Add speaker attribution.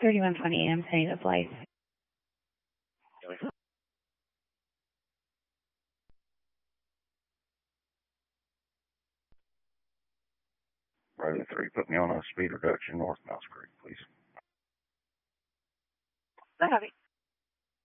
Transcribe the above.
Speaker 1: 3120 AM, sending the flight.
Speaker 2: Riley 3, put me on a speed reduction north Mouse Creek, please.
Speaker 1: Heavy.